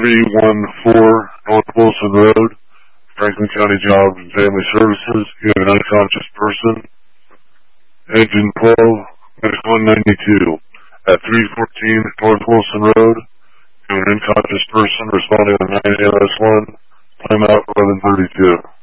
314 North Wilson Road, Franklin County Job and Family Services. You have an unconscious person. Engine 12, Medical 192. At 314 North Wilson Road, you have an unconscious person responding on 9 ALS 1. Time out 11:32.